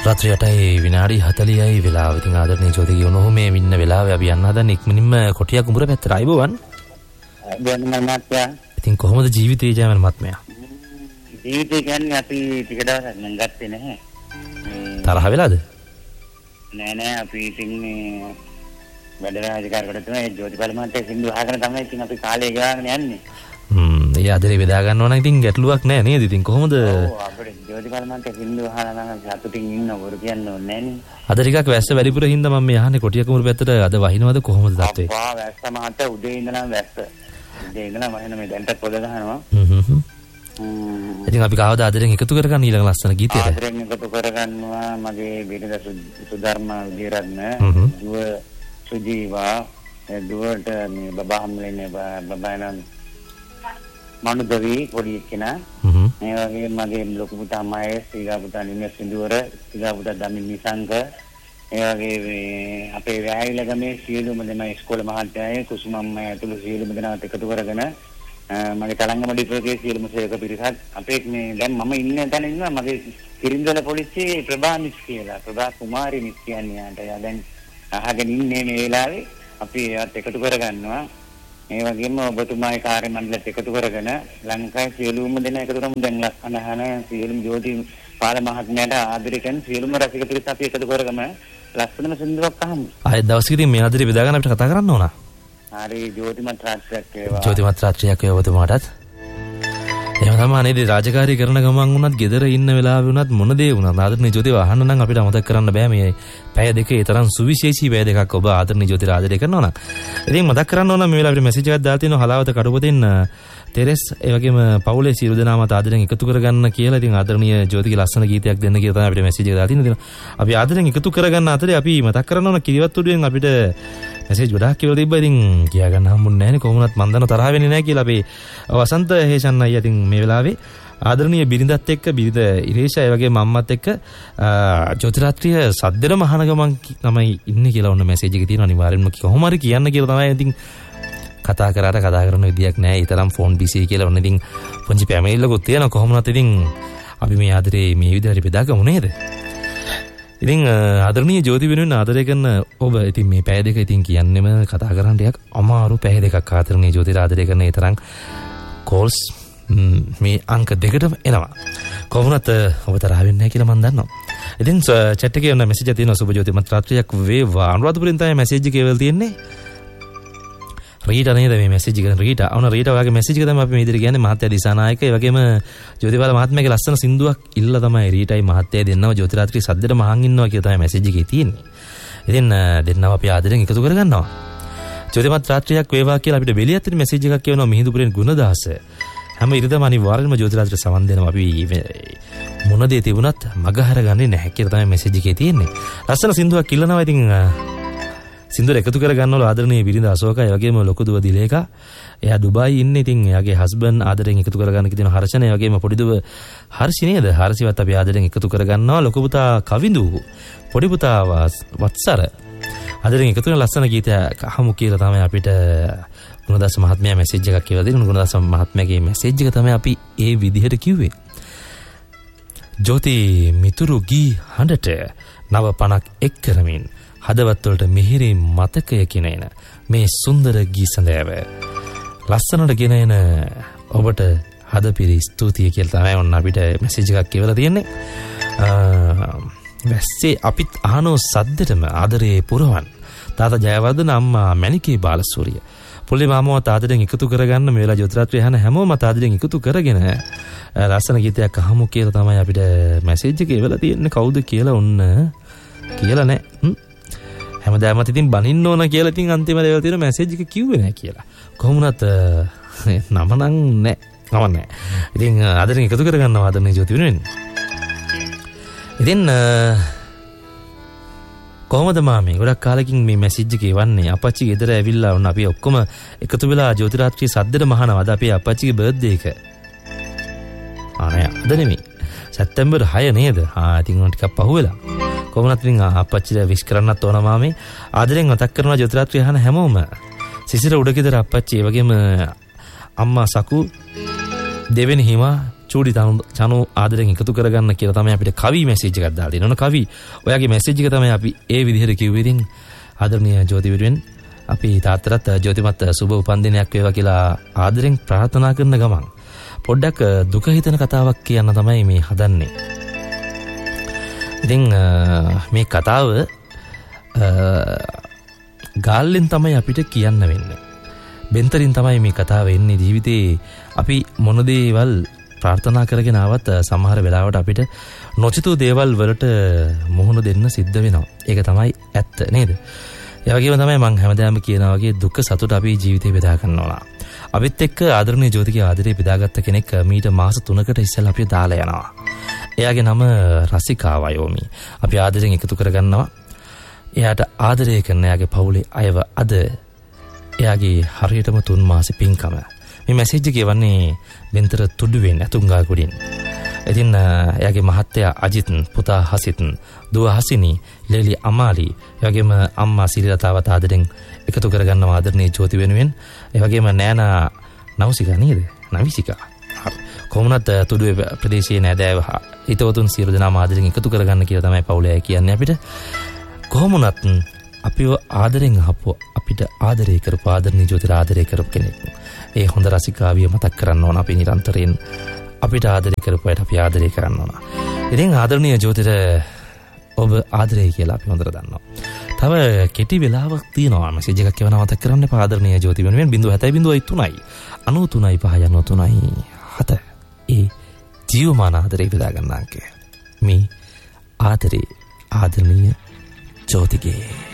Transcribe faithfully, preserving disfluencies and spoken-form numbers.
රාත්‍රී අටයි විනාඩි හතලිහයි වෙලාව. ඉතින් ආදරණීය ජෝතිගේ උණු මේ ඉන්න වෙලාවේ අපි යන්න හදන්නේ ඉක්මනින්ම කොටියා කුඹුර පැත්තට. අයබෝවන්. අයබෝවන් මහත්තයා. ඉතින් කොහොමද ජීවිතේ ජයමල් මහත්මයා? ජීවිතේ කියන්නේ අපි ටික දවසක් නම් ගත්තේ නැහැ. තරහ වෙලාද? නෑ නෑ අපි ඉතින් මේ වැඩ රාජකාරියකට තමයි ජෝතිපාල මහත්තයා සින්දු අහගෙන තමයි ඉතින් අපි කාලය ගෙවාගෙන යන්නේ. හ්ම් ඒ ආදරේ බෙදා ගන්නවා නම් ඉතින් ගැටලුවක් නෑ නේද? ඉතින් කොහොමද? ඔව් අපිට ජෝතිපාල මහත්තයා සින්දු අහලා නම් සතුටින් ඉන්න බොරු කියන්න ඕනේ නෑනේ. අද ටිකක් වැස්ස වැඩිපුර හින්දා මම මේ අහන්නේ කොටියා කුඹුර පැත්තට අද වහිනවද කොහොමද තත්ත්වය? අප්පා වැස්ස මහත්තයා උදේ ඉඳලා වැස්ස. උදේ ඉඳලා මම මේ දැන්ටත් පොද ගහනවා. හ්ම් හ්ම්. ඉතින් අපි කවදා ආදරෙන් එකතු කරගන්න ඊළඟ ලස්සන ගීතයට? ආදරෙන් එකතු කරගන්නවා මගේ බිරිඳ සුධර්ම විජේරත්න, දුව සුජීවා, දුවට මේ බබා හම්බෙන්නේ බබා නම් මනුදවි පොඩි කෙනා. මේ වගේ මගේ ලොකු පුතා මහේෂ්, සීගා පුතා නිමෙස් සිඳුවර, සීගා පුතා දමින් නිසංක, ඒ වගේ අපේ වැහැවිල ගමේ සියලුම දෙනා ඉස්කෝලේ මහත්තයයි කුසුමම්මයි ඇතුළු සියලුම දෙනාත් එකතු කරගෙන මගේ තලංගමඩි ප්‍රදේශයේ සියලුම සේවක පිරිසක් අපේ මේ දැන් මම ඉන්න තැන ඉන්නවා මගේ කිරින්දල පොලිසියේ ප්‍රභා මිස් කියලා ප්‍රභා කුමාරි මිස් කියන්නේ යාට දැන් අහගෙන ඉන්නේ මේ වෙලාවේ අපි ඒවත් එකතු කරගන්නවා. ඒ වගේම ඔබතුමාගේ කාර්ය මණ්ඩලයත් එකතු කරගෙන ලංකාවේ සියලුම දෙනා එකතු කරමු. දැන් ලස්සන අහන සියලුම ජෝති පාල මහත්මයාට ආදරය කරන සියලුම රසික පිරිස අපි එකතු කරගම ලස්සනම සින්දුවක් අහමු. ආයෙත් දවසකදී මේ ආදරේ බෙදා ගන්න අපිට කතා කරන්න ඕන. හරි ජෝතිමත් රාත්‍රියක් වේවා. ජෝතිමත් රාත්‍රියක් වේවා ඔබතුමාටත්. එහෙම තමයි නේද රාජකාරී කරන ගමන් වුණත් ගෙදර ඉන්න වෙලාවෙ වුණත් මොන දේ වුණත් ආදරණීය ජෝතිව අහන්න නම් අපිට අමතක කරන්න බෑ මේ පැය දෙකේ තරම් සුවිශේෂී පැය දෙකක් ඔබ ආදරණීය ජෝතිව ආදරය කරනවා නම්. ඉතින් මතක් කරන්න ඕන මේ වෙලාවට මැසේජ් එකක් දාලා තිනවා හලාවත කඩුපතෙන් තෙරස් ඒ වගේම පවුලේ සියලු දෙනාමත් ආදරෙන් එකතු කරගන්න කියලා. ඉතින් ආදරණීය ජෝතිගේ ලස්සන ගීතයක් දෙන්න කියලා තමයි අපිට මැසේජ් එක දාලා තිනවා. අපි ආදරෙන් එකතු කරගන්න අතරේ අපි මතක් කරන්න ඕන කිරිවත් උඩුවෙන් අපිට මැසේජ් ගොඩාක් කියලා තිබ්බා. ඉතින් කියා ගන්න හම්බුනේ නැහැ නේ කොහොමවත් මන් දන්න තරහ වෙන්නේ නැහැ කියලා අපි වසන්ත හේෂන් අයියා ඉතින් මේ වෙලාවේ ආදරණීය බිරිඳත් එක්ක බිරිඳ ඉරේෂා ඒ වගේ මම්මත් එක්ක ජෝතිරාත්‍රිය සද්දෙරම අහන ගමන් තමයි ඉන්නේ කියලා ඔන්න මැසේජ් එකේ තියෙනවා. අනිවාර්යෙන්ම කොහොම හරි කියන්න කියලා තමයි ඉතින් කතා කරාට කතා කරන විදියක් නැහැ. ඒ තරම් ෆෝන් බිසි කියලා ඔන්න ඉතින් පුංචි පැමිණිල්ලකුත් තියෙනවා. කොහොමවත් ඉතින් අපි මේ ආදරේ මේ විදිහට බෙදාගමු නේද? ඉතින් ආදරණීය ජෝති වෙනුවෙන් ආදරය කරන ඔබ ඉතින් මේ පැය දෙක ඉතින් කියන්නෙම කතා කරන්න ටිකක් අමාරු පැය දෙකක් ආදරණීය ජෝතිට ආදරය කරන ඒ තරම් කෝල්ස් මේ අංක දෙකටම එනවා. කොහොමවත් ඔබ තරහ වෙන්නේ නැහැ කියලා මම දන්නවා. ඉතින් chat එකේ යන මැසේජ් එක තියෙනවා සුබ ජෝති මත් රාත්‍රියක් වේවා. අනුරාධපුරෙන් තමයි මැසේජ් එක එවල් තියෙන්නේ. රීටා නේද මේ මැසේජ් එක? රීටා අවන රීටා වගේ මැසේජ් එක තමයි අපි මේ විදිහට කියන්නේ. මහත්තයා දිසානායක ඒ වගේම ජෝතිපාල මහත්මයාගේ ලස්සන සින්දුවක් ඉල්ල තමයි රීටායි මහත්තයා දෙන්නව ජෝති රාත්‍රියේ සද්දෙට මහන් ඉන්නවා කියලා තමයි මැසේජ් එකේ තියෙන්නේ. ඉතින් දෙන්නව අපි ආදරෙන් එකතු කරගන්නවා. ජෝතිමත් රාත්‍රියක් වේවා කියලා අපිට වෙලියත්තේ මැසේජ් එකක් කියවනවා මිහිඳුපුරෙන් ගුණදාස. හැම ඉරිදම අනිවාර්යෙන්ම ජෝති රාත්‍රිය සමන් දෙනවා. අපි මොන දේ තිබුණත් මගහර ගන්නේ නැහැ කියලා තමයි මැසේජ් එකේ තියෙන්නේ. ලස්සන සින්දුවක් ඉල්ලනවා. ඉතින් සින්දුව එකතු කරගන්නවල ආදරණීය බිරිඳ අශෝකා ඒ වගේම ලොකු දුව දිලේකා. එයා දුබායි ඉන්නේ. ඉතින් එයාගේ හස්බන්ඩ් ආදරෙන් එකතු කරගන්න කියන හර්ෂණ ඒ වගේම පොඩි දුව හර්ෂි නේද? හර්ෂිවත් අපි ආදරෙන් එකතු කරගන්නවා. ලොකු පුතා කවිඳු පොඩි පුතා වත්සර ආදරෙන් එකතු වෙන ලස්සන ගීතයක් අහමු කියලා තමයි අපිට ගුණදාස මහත්මයා මැසේජ් එකක් කියලා දෙනවා. ගුණදාස මහත්මයාගේ මැසේජ් එක තමයි අපි ඒ විදිහට කිව්වේ. ජෝති මිතුරු ගී හඬට නව පණක් එක් කරමින් හදවත් වලට මිහිරි මතකයකින එන මේ සුන්දර ගී සඳෑව ලස්සනට ගෙන එන ඔබට හදපිරි ස්තුතිය කියලා තමයි ඔන්න අපිට මැසේජ් එකක් කියලා තියෙන්නේ. වැස්සේ අපිත් අහනෝ සද්දෙටම ආදරේ පුරවන් තාතා ජයවර්ධන අම්මා මැණිකේ බාලසූරිය පොලේ මාමවත් ආදරෙන් එකතු කරගන්න මේ වෙලාව ජෝතිරාත්‍රිය අහන හැමෝම ආදරෙන් එකතු කරගෙන ලස්සන ගීතයක් අහමු කියලා තමයි අපිට මැසේජ් එකේ එවලා තියෙන්නේ. කවුද කියලා ඔන්න කියලා නැහැ. හැමදාමත් ඉතින් බනින්න ඕන කියලා ඉතින් අන්තිමට ඒවල තියෙන මැසේජ් එක කිව්වේ නැහැ කියලා. කොහොමුණත් නම නම් නැහැ. නම නැහැ. ඉතින් ආදරෙන් එකතු කරගන්නවා ආදරණීය ජෝති වෙනුවෙන්. ඉතින් කොහොමද මාමේ ගොඩක් කාලෙකින් මේ මැසේජ් එක එවන්නේ. අපච්චි ගෙදර ඇවිල්ලා වුණ අපි ඔක්කොම එකතු වෙලා ජෝති රාත්‍රියේ සද්දෙට මහනවා. අද අපේ අපච්චිගේ බර්ත්ඩේ එක. ආ නෑ අද නෙමෙයි. සැප්තැම්බර් හය නේද? ආ ඉතින් උන් ටිකක් පහුවෙලා. කොහොමද ඉතින් අපච්චිට විශ් කරන්නත් ඕන මාමේ. ආදරෙන් මතක් කරනවා ජෝති රාත්‍රිය අහන හැමෝම. සිසිර උඩගෙදර අපච්චි ඒ වගේම අම්මා සකු දෙවෙනි හිමා චූඩි චනු ආදරෙන් එකතු කරගන්න කියලා තමයි අපිට කවි මැසේජ් එකක් දාලා දෙනවා. කවි ඔයාගේ මැසේජ් එක තමයි අපි ඒ විදිහට කිව්වේ. ඉතින් ආදරණීය ජෝතිවිරුවෙන් අපි තාත්තට ජෝතිමත් සුබ උපන්දිනයක් වේවා කියලා ආදරෙන් ප්‍රාර්ථනා කරන ගමන් පොඩ්ඩක් දුක හිතෙන කතාවක් කියන්න තමයි මේ හදන්නේ. ඉතින් මේ කතාව ගාල්ලෙන් තමයි අපිට කියන්න වෙන්නේ. බෙන්තරින් තමයි මේ කතාව එන්නේ. ජීවිතේ අපි මොන දේවල් ප්‍රාර්ථනා කරගෙන ආවත් සමහර වෙලාවට අපිට නොසිතූ දේවල් වලට මුහුණ දෙන්න සිද්ධ වෙනවා. ඒක තමයි ඇත්ත නේද? ඒ වගේම තමයි මම හැමදාම කියනවා වගේ දුක සතුට අපි ජීවිතේ බෙදා ගන්නවා. අපිත් එක්ක ආදරණීය ජෝතිගේ ආදරේ බෙදාගත්ත කෙනෙක් මීට මාස තුනකට ඉස්සෙල්ලා අපි දාලා යනවා. එයාගේ නම රසිකා වයෝමි. අපි ආදරෙන් එකතු කරගන්නවා. එයාට ආදරය කරන එයාගේ පවුලේ අයව අද එයාගේ හරියටම තුන් මාසෙ පින්කම. මේ මැසේජ් එක කියවන්නේ බෙන්තර තුඩුවෙන් ඇතුංගාගොඩින්. ඉතින් එයාගේ මහත්තයා අජිත්, පුතා හසිත්, දුව හසිනි, ලේලි අමාලි, එයාගේම අම්මා සිරිලතාවත් ආදරෙන් එකතු කරගන්නවා ආදරණීය ජෝති වෙනුවෙන්. ඒ වගේම නෑනා නවසිකා නේද? නවිසිකා. කොහොමනත් තුඩුවේ ප්‍රදේශයේ නෑදෑව හිතවතුන් සියලු දෙනාම ආදරෙන් එකතු කරගන්න කියලා තමයි පවුලේ කියන්නේ අපිට. කොහොමනත් අපිව ආදරෙන් අහපු අපිට ආදරය කරපු ආදරණීය ජෝතිට ආදරය කරපු කෙනෙක්. ඒ හොඳ රසිකාවිය මතක් කරන්න ඕන අපි නිරන්තරයෙන්. අපිට ආදරය කරපු අයට අපි ආදරය කරන්න ඕන. ඉතින් ආදරණීය ජෝතිට ඔබ ආදරය කියලා අපි හොඳට දන්නවා. තව කෙටි වෙලාවක් තියෙනවා මැසේජ් එකක් කියවන මතක් කරන්න එපා ආදරණීය ජෝති වෙනුවෙන් ज़ीरो सात ज़ीरो तीन नौ तीन පහ යන තුනයි හත. ඒ ජීවමාන ආදරේ බෙදා ගන්න අංකය. මේ ආදරේ ආදරණීය ජෝතිගේ